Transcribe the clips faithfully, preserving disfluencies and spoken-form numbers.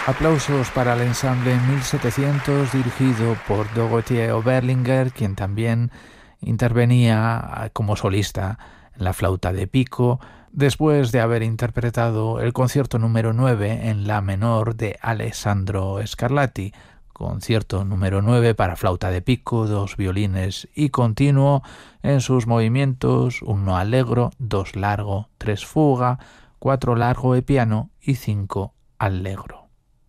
Aplausos para el ensamble mil setecientos dirigido por Dorothea Oberlinger, quien también intervenía como solista en la flauta de pico, después de haber interpretado el concierto número nueve en la menor de Alessandro Scarlatti, concierto número nueve para flauta de pico, dos violines y continuo en sus movimientos uno allegro, dos largo, tres fuga, cuatro largo e piano y cinco allegro.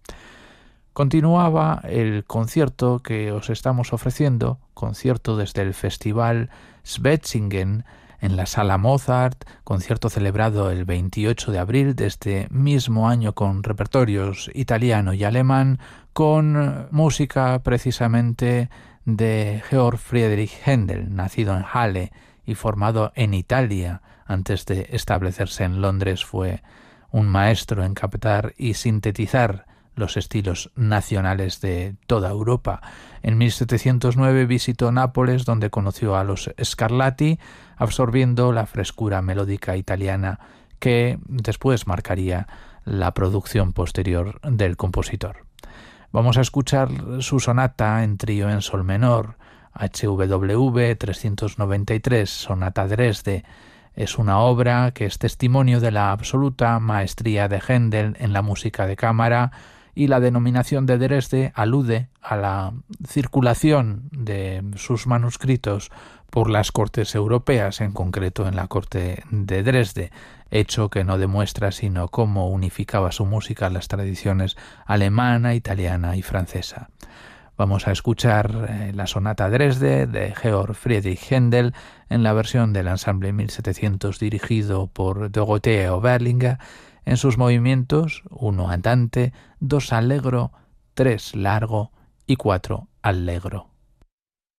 Continuaba el concierto que os estamos ofreciendo, concierto desde el Festival Schwetzingen en la Sala Mozart, concierto celebrado el veintiocho de abril de este mismo año con repertorios italiano y alemán, con música precisamente de Georg Friedrich Händel, nacido en Halle y formado en Italia. Antes de establecerse en Londres fue un maestro en captar y sintetizar los estilos nacionales de toda Europa. En mil setecientos nueve visitó Nápoles, donde conoció a los Scarlatti, absorbiendo la frescura melódica italiana que después marcaría la producción posterior del compositor. Vamos a escuchar su sonata en trío en sol menor, H W V trescientos noventa y tres, Sonata Dresde. Es una obra que es testimonio de la absoluta maestría de Händel en la música de cámara, y la denominación de Dresde alude a la circulación de sus manuscritos por las cortes europeas, en concreto en la corte de Dresde, hecho que no demuestra sino cómo unificaba su música a las tradiciones alemana, italiana y francesa. Vamos a escuchar eh, la sonata Dresde de Georg Friedrich Händel en la versión del ensamble mil setecientos dirigido por Dorothea Oberlinger, en sus movimientos uno andante, dos allegro, tres largo y cuatro allegro.